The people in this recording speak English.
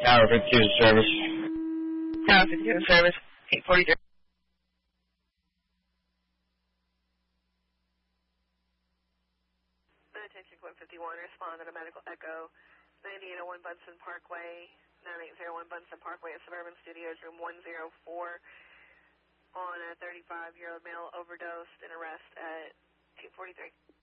Tower 52 service. Tower 52 service, 843. Attention, Quint 51, respond to a medical echo, 9801 Bunsen Parkway, 9801 Bunsen Parkway at Suburban Studios, room 104, on a 35-year-old male overdosed and arrest at 843.